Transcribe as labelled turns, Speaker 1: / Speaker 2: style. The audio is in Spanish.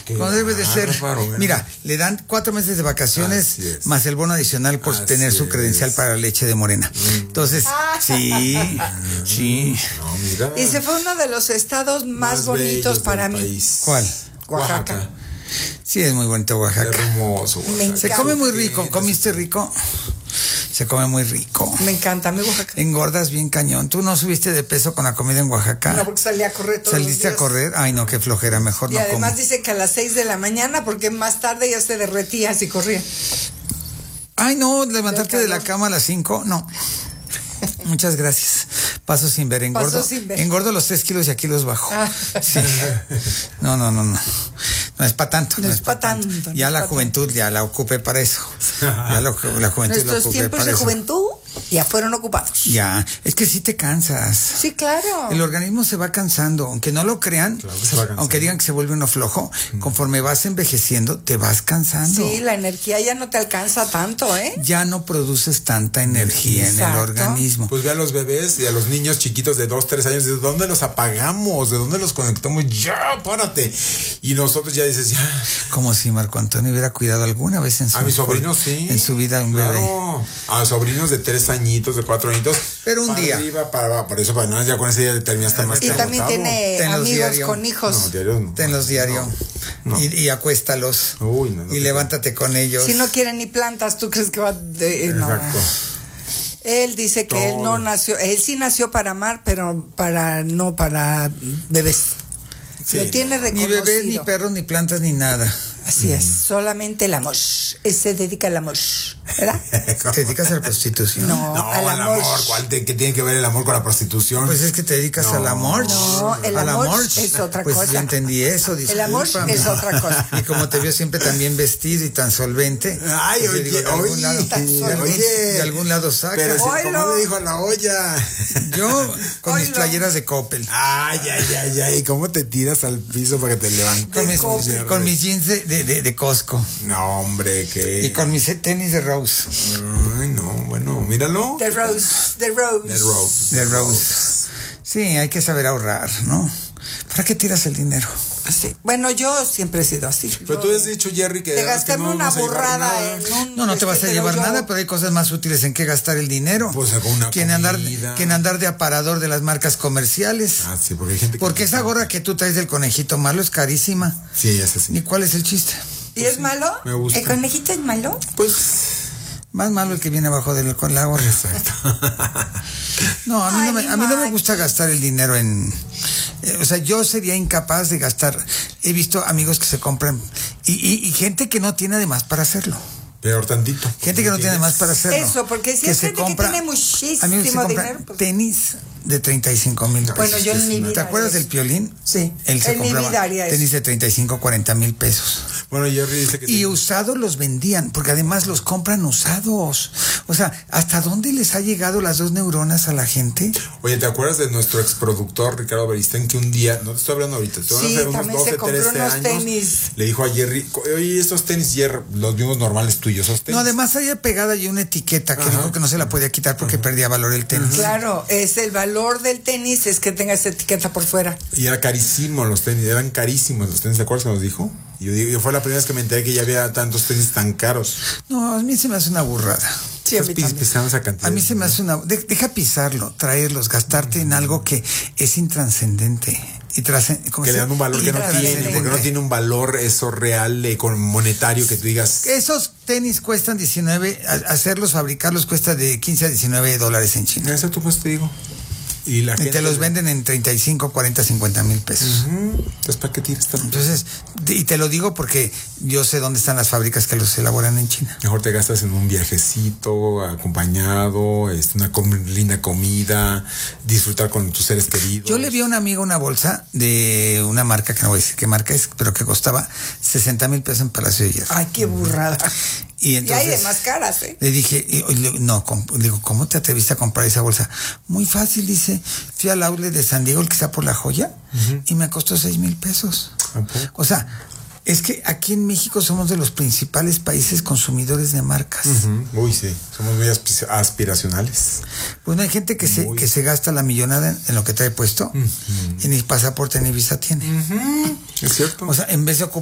Speaker 1: Como debe de ser. Mira, le dan 4 meses de vacaciones más el bono adicional por tener su credencial para leche de Morena. Entonces, sí.
Speaker 2: No, mira.
Speaker 3: Y se fue uno de los estados más bonitos para mí.
Speaker 2: País.
Speaker 1: ¿Cuál?
Speaker 3: Oaxaca.
Speaker 1: Sí, es muy bonito Oaxaca.
Speaker 2: Hermoso, Oaxaca.
Speaker 1: Se come muy rico. ¿Comiste rico? Se come muy rico.
Speaker 3: Me encanta mi Oaxaca.
Speaker 1: Engordas bien cañón. ¿Tú no subiste de peso con la comida en Oaxaca?
Speaker 3: No, porque salí a correr todos
Speaker 1: ¿Saliste
Speaker 3: los días.
Speaker 1: a correr? Ay, no, qué flojera, mejor
Speaker 3: Y
Speaker 1: no
Speaker 3: además
Speaker 1: como.
Speaker 3: dice que a las 6 de la mañana, porque más tarde ya se derretía si corría.
Speaker 1: Ay, no, levantarte de la cama a las 5, no. Muchas gracias. Paso sin ver, engordo.
Speaker 3: Paso sin ver.
Speaker 1: Engordo los 3 kilos y aquí los bajo. Sí. No. No es para tanto.
Speaker 3: No es pa' tanto,
Speaker 1: Ya
Speaker 3: no
Speaker 1: la
Speaker 3: es pa'
Speaker 1: juventud ya la ocupé para eso. La juventud la
Speaker 3: Nuestros
Speaker 1: ocupé
Speaker 3: tiempos
Speaker 1: para
Speaker 3: de
Speaker 1: eso.
Speaker 3: juventud ya fueron ocupados.
Speaker 1: Ya, es que sí te cansas.
Speaker 3: Sí, claro.
Speaker 1: El organismo se va cansando, aunque no lo crean,
Speaker 2: Claro que se va cansando.
Speaker 1: aunque digan que se vuelve uno flojo, conforme vas envejeciendo, te vas cansando.
Speaker 3: Sí, la energía ya no te alcanza tanto, ¿eh?
Speaker 1: Ya no produces tanta energía en el
Speaker 3: Exacto.
Speaker 1: organismo.
Speaker 2: Pues ve a los bebés y a los niños chiquitos de 2, 3 años, ¿de dónde los apagamos? ¿De dónde los conectamos? Ya, párate. Y nosotros ya dices, ya.
Speaker 1: Como si Marco Antonio hubiera cuidado alguna vez en su
Speaker 2: A mis sobrinos sí.
Speaker 1: en su vida un bebé.
Speaker 2: Claro. A sobrinos de 3 añitos, de 4 añitos.
Speaker 1: Pero un
Speaker 2: para
Speaker 1: día.
Speaker 2: Arriba, para abajo. Por eso, para nada, ya con ese día terminaste más
Speaker 3: Y
Speaker 2: que
Speaker 3: también
Speaker 2: agotado.
Speaker 3: tiene
Speaker 1: Tenlos
Speaker 3: amigos
Speaker 1: diario.
Speaker 3: con hijos.
Speaker 2: No, diario no.
Speaker 1: Tenlos diario.
Speaker 2: No.
Speaker 1: Y acuéstalos.
Speaker 2: Uy, no,
Speaker 1: y levántate con ellos.
Speaker 3: Si no quieren ni plantas, ¿tú crees que va de...? No.
Speaker 2: Exacto.
Speaker 3: Él dice que él no
Speaker 2: Todo.
Speaker 3: nació, él sí nació para amar, pero no para bebés.
Speaker 2: Sí,
Speaker 3: Lo tiene
Speaker 1: Ni
Speaker 3: reconocido.
Speaker 1: bebés, ni perros, ni plantas, ni nada.
Speaker 3: Así es, solamente el amor. Él se dedica al amor, ¿verdad?
Speaker 1: ¿Te dedicas a la prostitución?
Speaker 3: No,
Speaker 2: No,
Speaker 3: al
Speaker 2: al
Speaker 3: amor.
Speaker 2: amor. ¿Qué tiene que ver el amor con la prostitución?
Speaker 1: Pues es que te dedicas
Speaker 2: No.
Speaker 1: al amor.
Speaker 3: No, el
Speaker 1: Al
Speaker 3: amor es otra
Speaker 1: pues
Speaker 3: cosa.
Speaker 1: ya entendí eso,
Speaker 3: El amor
Speaker 1: discúlpame.
Speaker 3: es otra cosa.
Speaker 1: Y como te veo siempre tan bien vestido y tan solvente.
Speaker 2: Ay,
Speaker 1: pues yo
Speaker 2: oye,
Speaker 1: digo, de algún
Speaker 2: oye,
Speaker 1: lado- de algún lado saca.
Speaker 2: Pero si,
Speaker 3: Oilo.
Speaker 2: ¿cómo le dijo a la olla?
Speaker 1: Yo con mis
Speaker 3: Oilo.
Speaker 1: playeras de Coppel.
Speaker 2: Ay, ¿cómo te tiras al piso para que te levantes?
Speaker 1: Con mis jeans de Costco.
Speaker 2: No, hombre, que...
Speaker 1: Y con mis tenis de Rose.
Speaker 2: Ay, no, bueno, míralo.
Speaker 3: The Rose.
Speaker 2: The Rose.
Speaker 1: De Rose. Sí, hay que saber ahorrar, ¿no? ¿Para qué tiras el dinero?
Speaker 3: Sí. Bueno, yo siempre he sido así.
Speaker 2: Pero tú has dicho, Jerry, que...
Speaker 3: De
Speaker 2: que
Speaker 3: gastarme
Speaker 2: no
Speaker 3: una
Speaker 2: vas a llevar
Speaker 3: burrada
Speaker 2: nada.
Speaker 3: en un...
Speaker 1: No te vas a llevar nada, pero hay cosas más útiles en que gastar el dinero.
Speaker 2: Pues con una
Speaker 1: que en
Speaker 2: comida.
Speaker 1: andar de aparador de las marcas comerciales.
Speaker 2: Ah, sí, porque hay gente que...
Speaker 1: Porque esa gorra que tú traes del conejito malo es carísima.
Speaker 2: Sí, es así.
Speaker 1: ¿Y cuál es el chiste?
Speaker 3: ¿Y es malo?
Speaker 2: Me gusta.
Speaker 3: ¿El conejito es malo?
Speaker 2: Pues...
Speaker 1: Más malo el que viene abajo con la gorra.
Speaker 2: Exacto.
Speaker 1: No, a mí,
Speaker 3: Ay,
Speaker 1: a mí no me
Speaker 3: Mike.
Speaker 1: gusta gastar el dinero en... o sea, yo sería incapaz de gastar. He visto amigos que se compran y gente que no tiene además para hacerlo.
Speaker 2: Peor tantito.
Speaker 1: Gente que no tiene más para hacerlo.
Speaker 3: Eso, porque si
Speaker 1: que
Speaker 3: es
Speaker 1: se
Speaker 3: gente que tiene muchísimo
Speaker 1: amigos que se compran
Speaker 3: dinero, pues-
Speaker 1: tenis de 35,000 pesos.
Speaker 3: Bueno, yo en mi vida
Speaker 1: ¿Te acuerdas
Speaker 3: haría
Speaker 1: del Piolín?
Speaker 3: Sí,
Speaker 1: Él se
Speaker 3: en mi
Speaker 1: compraba
Speaker 3: vida haría eso.
Speaker 1: tenis de 35, 40 mil pesos.
Speaker 2: Bueno, Jerry dice que...
Speaker 1: Y usados los vendían, porque además los compran usados. O sea, ¿hasta dónde les ha llegado las 2 neuronas a la gente?
Speaker 2: Oye, ¿te acuerdas de nuestro exproductor Ricardo Beristén que un día, no te estoy hablando ahorita, te van a
Speaker 3: Sí,
Speaker 2: hacer unos
Speaker 3: también
Speaker 2: 12,
Speaker 3: se compró
Speaker 2: 13
Speaker 3: unos
Speaker 2: años,
Speaker 3: tenis.
Speaker 2: le dijo a Jerry, oye, estos tenis, Jerry, los vimos normales tuyos, esos tenis.
Speaker 1: No, además había pegada ya una etiqueta que
Speaker 2: Ajá.
Speaker 1: dijo que no se la podía quitar porque perdía valor el tenis.
Speaker 3: Claro, es el valor del tenis es que tenga esa etiqueta por fuera.
Speaker 2: Y era carísimo los tenis, eran carísimos los tenis, ¿te acuerdas que nos dijo? Y yo fue la primera vez que me enteré que ya había tantos tenis tan caros.
Speaker 1: No, a mí se me hace una burrada.
Speaker 3: Sí, a mí también.
Speaker 2: Pisando esa cantidad.
Speaker 1: A mí se me hace una... Deja pisarlo, traerlos, gastarte en algo que es intranscendente.
Speaker 2: Que le dan un valor que no tiene, porque no tiene un valor eso real, monetario, que tú digas...
Speaker 1: Esos tenis cuestan 19, hacerlos, fabricarlos cuesta de 15 a 19 dólares en China.
Speaker 2: Eso tú pues te digo. Y la
Speaker 1: Y
Speaker 2: gente...
Speaker 1: te los venden en 35, 40, 50 mil pesos.
Speaker 2: Entonces, ¿para qué tiras tanto?
Speaker 1: Entonces, y te lo digo porque yo sé dónde están las fábricas que los elaboran en China.
Speaker 2: Mejor te gastas en un viajecito, acompañado, una linda comida, disfrutar con tus seres queridos.
Speaker 1: Yo le vi a un amigo una bolsa de una marca, que no voy a decir qué marca es, pero que costaba 60 mil pesos en Palacio de Hierro.
Speaker 3: Ay, qué burrada.
Speaker 1: Y entonces
Speaker 3: hay de más caras, ¿eh?
Speaker 1: le dije, le digo, ¿cómo te atreviste a comprar esa bolsa? Muy fácil, dice. Fui al outlet de San Diego, el que está por La Joya, y me costó 6 mil pesos.
Speaker 2: ¿A poco?
Speaker 1: O sea, es que aquí en México somos de los principales países consumidores de marcas.
Speaker 2: Uy, sí, somos muy aspiracionales.
Speaker 1: Pues no hay gente que se gasta la millonada en lo que trae puesto y ni pasaporte ni visa tiene.
Speaker 2: Es cierto.
Speaker 1: O sea, en vez de ocupar